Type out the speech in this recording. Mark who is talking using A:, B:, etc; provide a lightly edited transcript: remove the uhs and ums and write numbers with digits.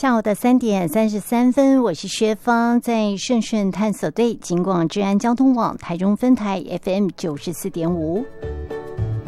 A: 下午的3:33，我是薛芳，在顺顺探索队警广治安交通网台中分台 FM 94.5。